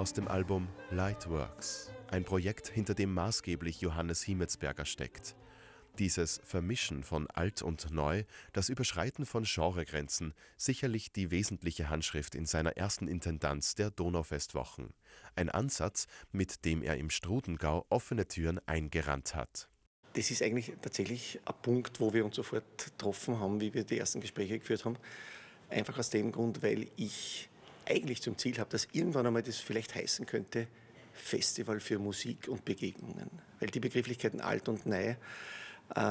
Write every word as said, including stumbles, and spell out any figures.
aus dem Album Lightworks, ein Projekt, hinter dem maßgeblich Johannes Hiemetsberger steckt. Dieses Vermischen von Alt und Neu, das Überschreiten von Genregrenzen, sicherlich die wesentliche Handschrift in seiner ersten Intendanz der Donaufestwochen. Ein Ansatz, mit dem er im Strudengau offene Türen eingerannt hat. Das ist eigentlich tatsächlich ein Punkt, wo wir uns sofort getroffen haben, wie wir die ersten Gespräche geführt haben. Einfach aus dem Grund, weil ich eigentlich zum Ziel habe, dass irgendwann einmal das vielleicht heißen könnte, Festival für Musik und Begegnungen. Weil die Begrifflichkeiten alt und neu